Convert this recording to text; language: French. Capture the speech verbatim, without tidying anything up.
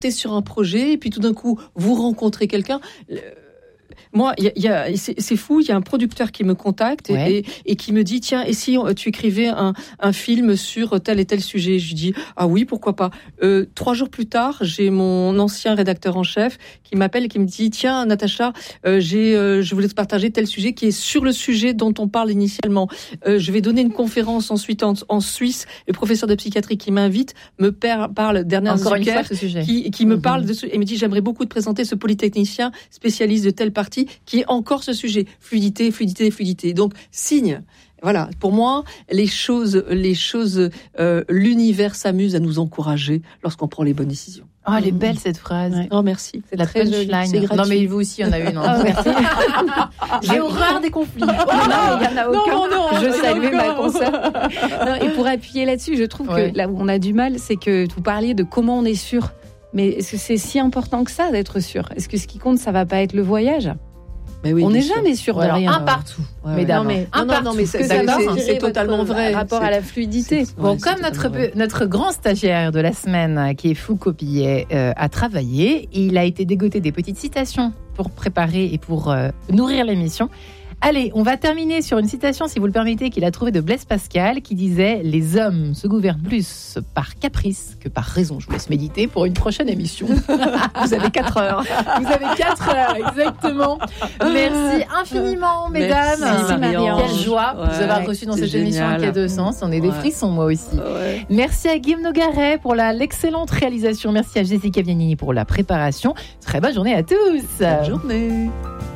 t'es sur un projet et puis tout d'un coup vous rencontrez quelqu'un. Moi, y a, y a, c'est, c'est fou, il y a un producteur qui me contacte et, ouais. et, et qui me dit, tiens, et si tu écrivais un, un film sur tel et tel sujet? Je lui dis, ah oui, pourquoi pas. Euh, trois jours plus tard, j'ai mon ancien rédacteur en chef qui m'appelle et qui me dit, tiens, Natacha, euh, j'ai, euh, je voulais te partager tel sujet qui est sur le sujet dont on parle initialement. Euh, je vais donner une conférence ensuite en, en Suisse. Le professeur de psychiatrie qui m'invite me per, parle d'Ernest Encore une Zucker, fois, ce sujet. qui, qui me mmh. parle de ce, et me dit, j'aimerais beaucoup te présenter ce polytechnicien spécialiste de telle partie qui est encore ce sujet, fluidité, fluidité, fluidité. Donc, signe. Voilà, pour moi, les choses, les choses, euh, l'univers s'amuse à nous encourager lorsqu'on prend les bonnes décisions. Oh, elle est belle cette phrase. Ouais. Oh, merci. C'est la punchline. Non, mais vous aussi, il y en a une. Oh, merci. J'ai horreur des conflits. Non, il n'y en a aucun. Non, non, je non, salue non, ma non. consoeur. Non, et pour appuyer là-dessus, je trouve ouais. que là où on a du mal, c'est que vous parliez de comment on est sûr. Mais est-ce que c'est si important que ça d'être sûr? Est-ce que ce qui compte, ça va pas être le voyage? Mais oui, on n'est sûr. jamais sûr Ouais, de rien. un partout, Ouais, mesdames. ouais. Un non, partout. non, mais c'est, Que c'est, ça c'est, c'est totalement votre vrai. Rapport C'est, à la fluidité. c'est, Bon, ouais, comme c'est notre, vrai. notre grand stagiaire de la semaine, qui est Foucault Pillet, euh, a travaillé, il a été dégoté des petites citations pour préparer et pour euh, nourrir l'émission. Allez, on va terminer sur une citation, si vous le permettez, qu'il a trouvée de Blaise Pascal, qui disait « Les hommes se gouvernent plus par caprice que par raison ». Je vous laisse méditer pour une prochaine émission. Vous avez quatre heures. Vous avez quatre heures, exactement. Merci infiniment, mesdames. Merci, Marianne. Quelle joie de Ouais, vous avoir reçu dans c'est cette émission génial. qui a deux sens. On est des Ouais. frissons, moi aussi. Ouais. Merci à Guillaume Nogaret pour la, l'excellente réalisation. Merci à Jessica Vianini pour la préparation. Très bonne journée à tous. Bonne journée.